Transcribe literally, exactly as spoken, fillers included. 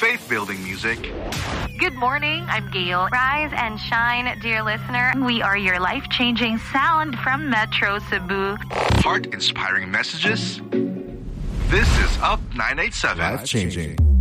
faith-building music. Good morning, I'm Gail. Rise and shine, dear listener. We are your life-changing sound from Metro Cebu. Heart-inspiring messages. This is Up nine eighty-seven. Life-changing.